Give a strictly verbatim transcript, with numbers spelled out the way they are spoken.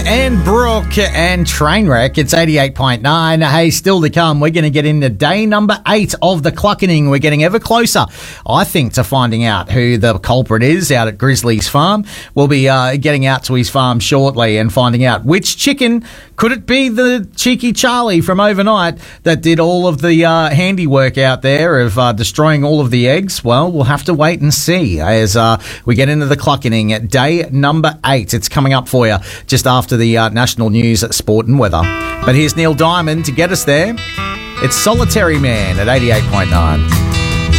and Brooke and Trainwreck. It's eighty-eight point nine. Hey, still to come, we're going to get into day number eight of the Cluckening. We're getting ever closer, I think, to finding out who the culprit is out at Grizzly's farm. We'll be uh, getting out to his farm shortly and finding out which chicken. Could it be the cheeky Charlie from overnight that did all of the uh, handiwork out there of uh, destroying all of the eggs? Well, we'll have to wait and see as uh, we get into the Cluckening at day number eight. It's coming up for you just after the uh, national news, sport and weather. But here's Neil Diamond to get us there. It's Solitary Man at eighty-eight point nine.